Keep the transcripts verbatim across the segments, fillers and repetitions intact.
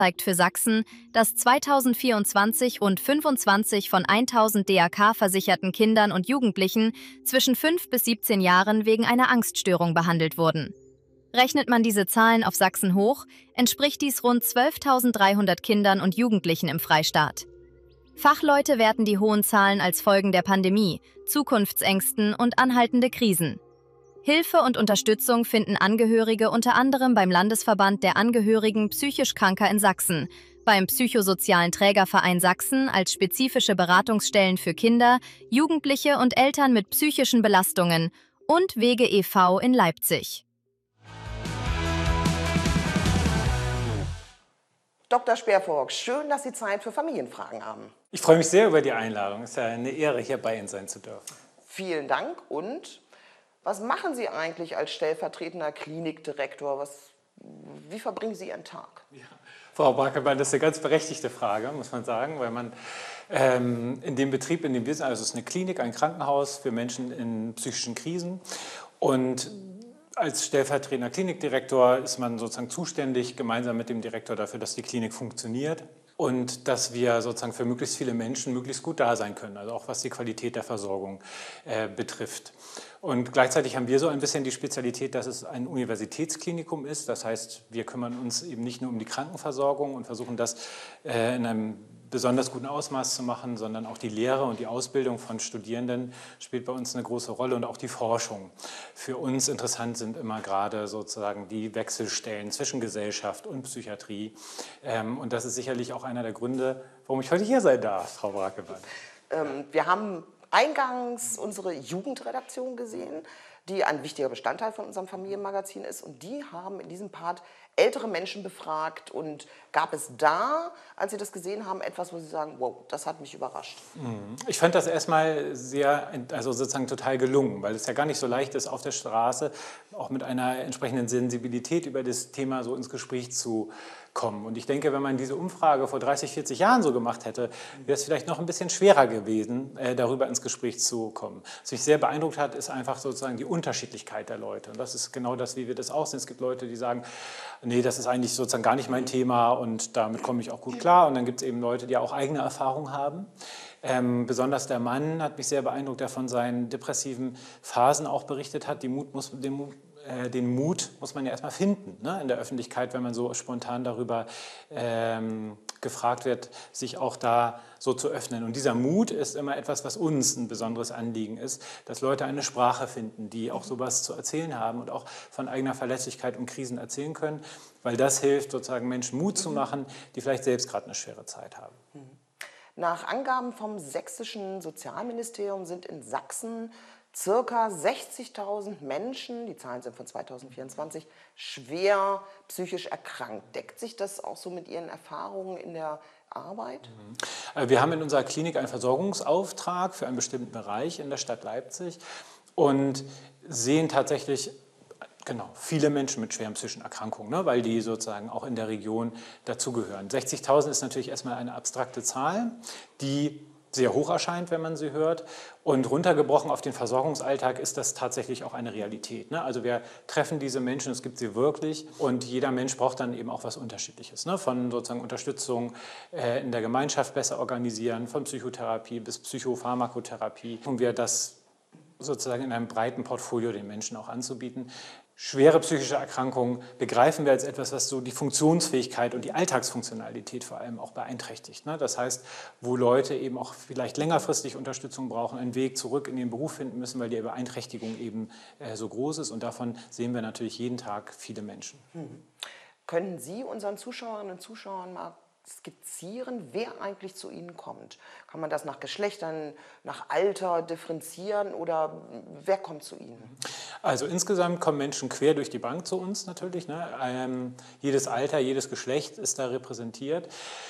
zeigt für Sachsen, dass zweitausendvierundzwanzig rund fünfundzwanzig von tausend D R K-versicherten Kindern und Jugendlichen zwischen fünf bis siebzehn Jahren wegen einer Angststörung behandelt wurden. Rechnet man diese Zahlen auf Sachsen hoch, entspricht dies rund zwölftausenddreihundert Kindern und Jugendlichen im Freistaat. Fachleute werten die hohen Zahlen als Folgen der Pandemie, Zukunftsängsten und anhaltende Krisen. Hilfe und Unterstützung finden Angehörige unter anderem beim Landesverband der Angehörigen psychisch Kranker in Sachsen, beim Psychosozialen Trägerverein Sachsen als spezifische Beratungsstellen für Kinder, Jugendliche und Eltern mit psychischen Belastungen und Wege e V in Leipzig. Doktor Sperrvogt, schön, dass Sie Zeit für Familienfragen haben. Ich freue mich sehr über die Einladung. Es ist ja eine Ehre, hier bei Ihnen sein zu dürfen. Vielen Dank. Und was machen Sie eigentlich als stellvertretender Klinikdirektor? Was, wie verbringen Sie Ihren Tag? Ja. Frau Brackemann, das ist eine ganz berechtigte Frage, muss man sagen, weil man ähm, in dem Betrieb, in dem wir sind, also es ist eine Klinik, ein Krankenhaus für Menschen in psychischen Krisen, und als stellvertretender Klinikdirektor ist man sozusagen zuständig, gemeinsam mit dem Direktor, dafür, dass die Klinik funktioniert und dass wir sozusagen für möglichst viele Menschen möglichst gut da sein können, also auch was die Qualität der Versorgung äh, betrifft. Und gleichzeitig haben wir so ein bisschen die Spezialität, dass es ein Universitätsklinikum ist. Das heißt, wir kümmern uns eben nicht nur um die Krankenversorgung und versuchen das äh, in einem besonders guten Ausmaß zu machen, sondern auch die Lehre und die Ausbildung von Studierenden spielt bei uns eine große Rolle und auch die Forschung. Für uns interessant sind immer gerade sozusagen die Wechselstellen zwischen Gesellschaft und Psychiatrie. Und das ist sicherlich auch einer der Gründe, warum ich heute hier sein darf, Frau Brackemann. Ähm, wir haben eingangs unsere Jugendredaktion gesehen, die ein wichtiger Bestandteil von unserem Familienmagazin ist. Und die haben in diesem Part ältere Menschen befragt. Und gab es da, als Sie das gesehen haben, etwas, wo Sie sagen, wow, das hat mich überrascht? Ich fand das erstmal sehr, also sozusagen total gelungen, weil es ja gar nicht so leicht ist, auf der Straße auch mit einer entsprechenden Sensibilität über das Thema so ins Gespräch zu kommen. Und ich denke, wenn man diese Umfrage vor dreißig, vierzig Jahren so gemacht hätte, wäre es vielleicht noch ein bisschen schwerer gewesen, äh, darüber ins Gespräch zu kommen. Was mich sehr beeindruckt hat, ist einfach sozusagen die Unterschiedlichkeit der Leute. Und das ist genau das, wie wir das auch sehen. Es gibt Leute, die sagen, nee, das ist eigentlich sozusagen gar nicht mein Thema und damit komme ich auch gut klar. Und dann gibt es eben Leute, die auch eigene Erfahrungen haben. Ähm, besonders der Mann hat mich sehr beeindruckt, der von seinen depressiven Phasen auch berichtet hat. Die Mut muss, den, Mut, äh, den Mut muss man ja erstmal finden, ne, in der Öffentlichkeit, wenn man so spontan darüber ähm, gefragt wird, sich auch da so zu öffnen. Und dieser Mut ist immer etwas, was uns ein besonderes Anliegen ist, dass Leute eine Sprache finden, die auch sowas zu erzählen haben und auch von eigener Verletzlichkeit und Krisen erzählen können, weil das hilft, sozusagen Menschen Mut zu machen, die vielleicht selbst gerade eine schwere Zeit haben. Nach Angaben vom sächsischen Sozialministerium sind in Sachsen circa sechzigtausend Menschen, die Zahlen sind von zweitausendvierundzwanzig, schwer psychisch erkrankt. Deckt sich das auch so mit Ihren Erfahrungen in der Arbeit? Wir haben in unserer Klinik einen Versorgungsauftrag für einen bestimmten Bereich in der Stadt Leipzig und sehen tatsächlich genau, viele Menschen mit schweren psychischen Erkrankungen, ne, weil die sozusagen auch in der Region dazugehören. sechzigtausend ist natürlich erstmal eine abstrakte Zahl, die sehr hoch erscheint, wenn man sie hört. Und runtergebrochen auf den Versorgungsalltag ist das tatsächlich auch eine Realität, ne? Also wir treffen diese Menschen, es gibt sie wirklich. Und jeder Mensch braucht dann eben auch was Unterschiedliches, ne? Von sozusagen Unterstützung äh, in der Gemeinschaft besser organisieren, von Psychotherapie bis Psychopharmakotherapie. Und wir das sozusagen in einem breiten Portfolio den Menschen auch anzubieten. Schwere psychische Erkrankungen begreifen wir als etwas, was so die Funktionsfähigkeit und die Alltagsfunktionalität vor allem auch beeinträchtigt. Das heißt, wo Leute eben auch vielleicht längerfristig Unterstützung brauchen, einen Weg zurück in den Beruf finden müssen, weil die Beeinträchtigung eben so groß ist. Und davon sehen wir natürlich jeden Tag viele Menschen. Hm. Können Sie unseren Zuschauerinnen und Zuschauern mal skizzieren, wer eigentlich zu Ihnen kommt? Kann man das nach Geschlechtern, nach Alter differenzieren oder wer kommt zu Ihnen? Also insgesamt kommen Menschen quer durch die Bank zu uns natürlich, ne? Ähm, jedes Alter, jedes Geschlecht ist da repräsentiert.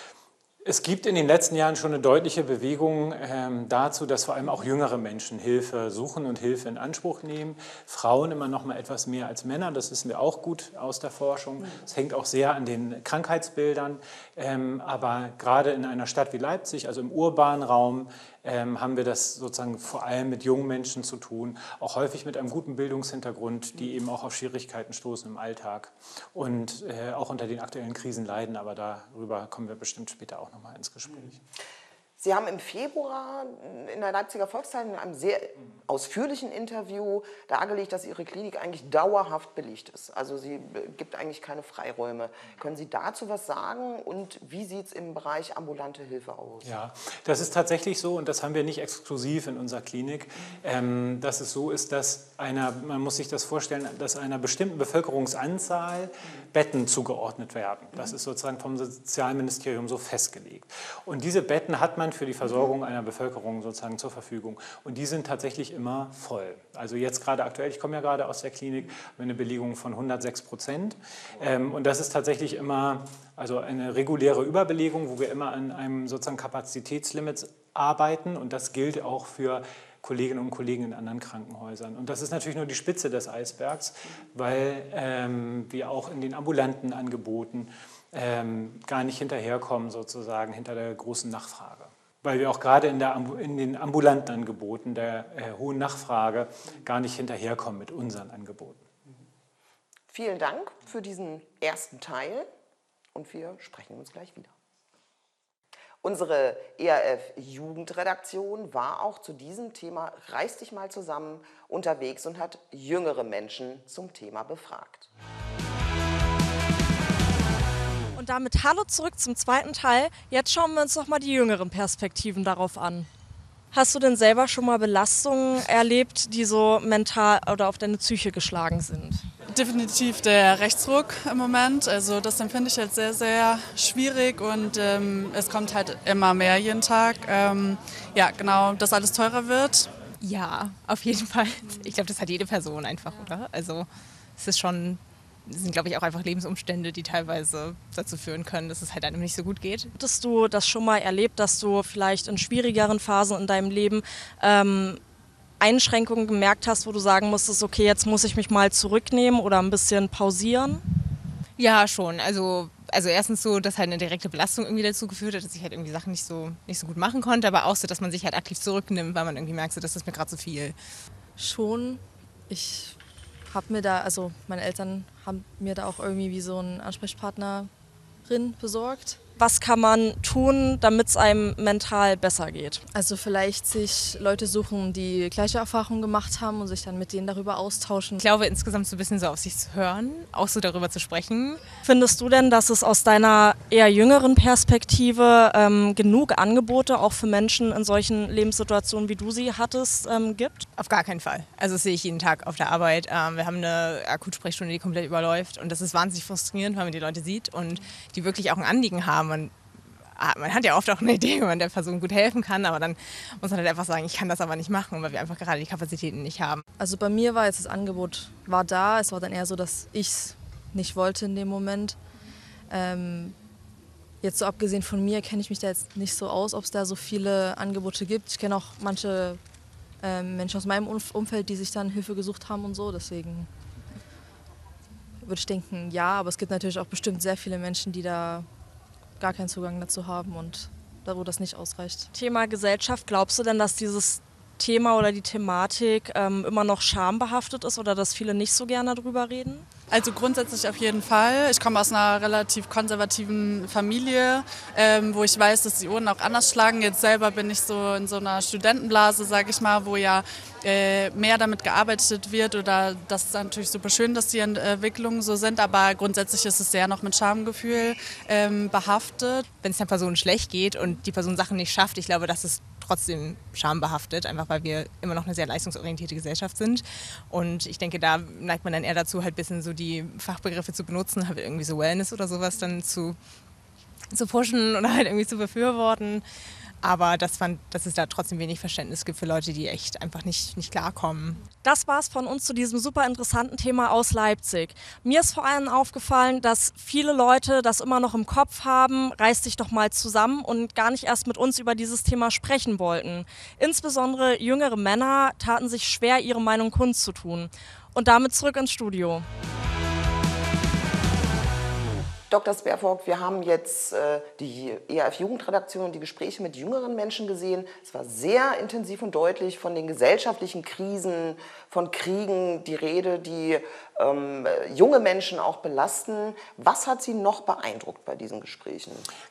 Es gibt in den letzten Jahren schon eine deutliche Bewegung ähm, dazu, dass vor allem auch jüngere Menschen Hilfe suchen und Hilfe in Anspruch nehmen. Frauen immer noch mal etwas mehr als Männer, das wissen wir auch gut aus der Forschung. Es hängt auch sehr an den Krankheitsbildern. Ähm, aber gerade in einer Stadt wie Leipzig, also im urbanen Raum, ähm, haben wir das sozusagen vor allem mit jungen Menschen zu tun, auch häufig mit einem guten Bildungshintergrund, die eben auch auf Schwierigkeiten stoßen im Alltag und äh, auch unter den aktuellen Krisen leiden, aber darüber kommen wir bestimmt später auch nochmal ins Gespräch. Sie haben im Februar in der Leipziger Volkszeitung in einem sehr ausführlichen Interview dargelegt, dass Ihre Klinik eigentlich dauerhaft belegt ist. Also sie gibt eigentlich keine Freiräume. Können Sie dazu was sagen und wie sieht es im Bereich ambulante Hilfe aus? Ja, das ist tatsächlich so und das haben wir nicht exklusiv in unserer Klinik, ähm, dass es so ist, dass einer, man muss sich das vorstellen, dass einer bestimmten Bevölkerungsanzahl Betten zugeordnet werden. Das ist sozusagen vom Sozialministerium so festgelegt. Und diese Betten hat man für die Versorgung einer Bevölkerung sozusagen zur Verfügung. Und die sind tatsächlich immer voll. Also jetzt gerade aktuell, ich komme ja gerade aus der Klinik, haben wir eine Belegung von hundertsechs Prozent. Ähm, und das ist tatsächlich immer also eine reguläre Überbelegung, wo wir immer an einem sozusagen Kapazitätslimit arbeiten. Und das gilt auch für Kolleginnen und Kollegen in anderen Krankenhäusern. Und das ist natürlich nur die Spitze des Eisbergs, weil ähm, wir auch in den ambulanten Angeboten ähm, gar nicht hinterherkommen, sozusagen hinter der großen Nachfrage. Weil wir auch gerade in, der, in den ambulanten Angeboten der äh, hohen Nachfrage gar nicht hinterherkommen mit unseren Angeboten. Vielen Dank für diesen ersten Teil und wir sprechen uns gleich wieder. Unsere E R F-Jugendredaktion war auch zu diesem Thema Reiß dich mal zusammen unterwegs und hat jüngere Menschen zum Thema befragt. Und damit hallo zurück zum zweiten Teil. Jetzt schauen wir uns noch mal die jüngeren Perspektiven darauf an. Hast du denn selber schon mal Belastungen erlebt, die so mental oder auf deine Psyche geschlagen sind? Definitiv der Rechtsruck im Moment. Also das empfinde ich als sehr, sehr schwierig und ähm, es kommt halt immer mehr jeden Tag. Ähm, ja, genau, dass alles teurer wird. Ja, auf jeden Fall. Ich glaube, das hat jede Person einfach, oder? Also es ist schon, es sind, glaube ich, auch einfach Lebensumstände, die teilweise dazu führen können, dass es halt einem nicht so gut geht. Hattest du das schon mal erlebt, dass du vielleicht in schwierigeren Phasen in deinem Leben ähm, Einschränkungen gemerkt hast, wo du sagen musstest, okay, jetzt muss ich mich mal zurücknehmen oder ein bisschen pausieren? Ja, schon. Also, also erstens so, dass halt eine direkte Belastung irgendwie dazu geführt hat, dass ich halt irgendwie Sachen nicht so, nicht so gut machen konnte, aber auch so, dass man sich halt aktiv zurücknimmt, weil man irgendwie merkt, so, das ist mir gerade zu viel. Schon. Ich habe mir da, also meine Eltern haben mir da auch irgendwie wie so eine Ansprechpartnerin besorgt. Was kann man tun, damit es einem mental besser geht? Also vielleicht sich Leute suchen, die gleiche Erfahrungen gemacht haben und sich dann mit denen darüber austauschen. Ich glaube, insgesamt so ein bisschen so auf sich zu hören, auch so darüber zu sprechen. Findest du denn, dass es aus deiner eher jüngeren Perspektive ähm, genug Angebote auch für Menschen in solchen Lebenssituationen, wie du sie hattest, ähm, gibt? Auf gar keinen Fall. Also das sehe ich jeden Tag auf der Arbeit. Ähm, wir haben eine Akutsprechstunde, die komplett überläuft und das ist wahnsinnig frustrierend, weil man die Leute sieht und die wirklich auch ein Anliegen haben. Man, man hat ja oft auch eine Idee, wie man der Person gut helfen kann, aber dann muss man halt einfach sagen, ich kann das aber nicht machen, weil wir einfach gerade die Kapazitäten nicht haben. Also bei mir war jetzt das Angebot war da, es war dann eher so, dass ich es nicht wollte in dem Moment. Ähm, jetzt so abgesehen von mir kenne ich mich da jetzt nicht so aus, ob es da so viele Angebote gibt. Ich kenne auch manche ähm, Menschen aus meinem Umfeld, die sich dann Hilfe gesucht haben und so, deswegen würde ich denken, ja, aber es gibt natürlich auch bestimmt sehr viele Menschen, die da gar keinen Zugang dazu haben und da, wo das nicht ausreicht. Thema Gesellschaft, glaubst du denn, dass dieses Thema oder die Thematik ähm, immer noch schambehaftet ist oder dass viele nicht so gerne darüber reden? Also grundsätzlich auf jeden Fall. Ich komme aus einer relativ konservativen Familie, ähm, wo ich weiß, dass die Uhren auch anders schlagen. Jetzt selber bin ich so in so einer Studentenblase, sage ich mal, wo ja äh, mehr damit gearbeitet wird. Oder das ist natürlich super schön, dass die Entwicklungen so sind, aber grundsätzlich ist es sehr noch mit Schamgefühl ähm, behaftet. Wenn es der Person schlecht geht und die Person Sachen nicht schafft, ich glaube, das ist trotzdem schambehaftet, einfach weil wir immer noch eine sehr leistungsorientierte Gesellschaft sind. Und ich denke, da neigt man dann eher dazu, halt ein bisschen so die Fachbegriffe zu benutzen, halt irgendwie so Wellness oder sowas dann zu, zu pushen oder halt irgendwie zu befürworten. Aber dass, man, dass es da trotzdem wenig Verständnis gibt für Leute, die echt einfach nicht, nicht klarkommen. Das war's von uns zu diesem super interessanten Thema aus Leipzig. Mir ist vor allem aufgefallen, dass viele Leute das immer noch im Kopf haben, reiß dich doch mal zusammen und gar nicht erst mit uns über dieses Thema sprechen wollten. Insbesondere jüngere Männer taten sich schwer, ihre Meinung kundzutun. Und damit zurück ins Studio. Doktor Spervogt, wir haben jetzt äh, die E R F-Jugendredaktion und die Gespräche mit jüngeren Menschen gesehen. Es war sehr intensiv und deutlich von den gesellschaftlichen Krisen, von Kriegen die Rede, die ähm, junge Menschen auch belasten. Was hat Sie noch beeindruckt bei diesen Gesprächen?